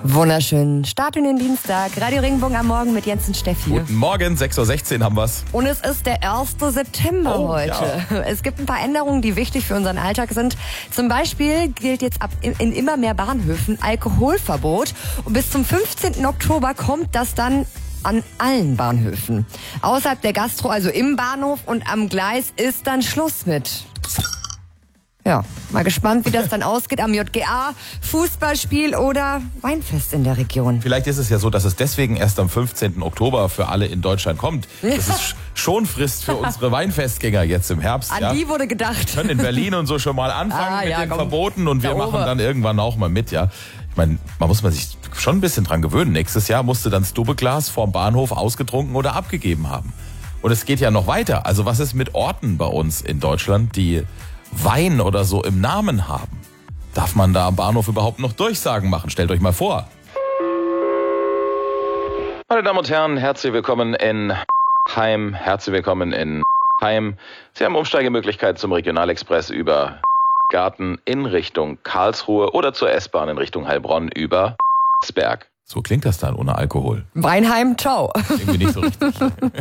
Wunderschönen Start in den Dienstag. Radio Regenbogen am Morgen mit Jens und Steffi. Guten Morgen, 6.16 Uhr haben wir's. Und es ist der 1. September heute. Ja. Es gibt ein paar Änderungen, die wichtig für unseren Alltag sind. Zum Beispiel gilt jetzt in immer mehr Bahnhöfen Alkoholverbot. Und bis zum 15. Oktober kommt das dann an allen Bahnhöfen. Außerhalb der Gastro, also im Bahnhof und am Gleis, ist dann Schluss mit. Ja, mal gespannt, wie das dann ausgeht am JGA, Fußballspiel oder Weinfest in der Region. Vielleicht ist es ja so, dass es deswegen erst am 15. Oktober für alle in Deutschland kommt. Das ist schon Frist für unsere Weinfestgänger jetzt im Herbst. An die wurde gedacht. Wir können in Berlin und so schon mal anfangen mit den Verboten und wir machen dann irgendwann auch mal mit, ja. Ich meine, man sich schon ein bisschen dran gewöhnen. Nächstes Jahr musste dann das Doppelglas vorm Bahnhof ausgetrunken oder abgegeben haben. Und es geht ja noch weiter. Also was ist mit Orten bei uns in Deutschland, die Wein oder so im Namen haben? Darf man da am Bahnhof überhaupt noch Durchsagen machen? Stellt euch mal vor. Meine Damen und Herren, herzlich willkommen in Heim. Herzlich willkommen in Heim. Sie haben Umsteigemöglichkeiten zum Regionalexpress über Garten in Richtung Karlsruhe oder zur S-Bahn in Richtung Heilbronn über Sberg. So klingt das dann ohne Alkohol. Weinheim, ciao. Irgendwie nicht so richtig.